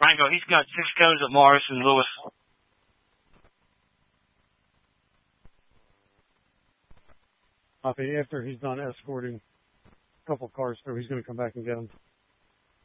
Rango, he's got 6 cones at Morris and Lewis. After he's done escorting a couple cars through, he's going to come back and get them.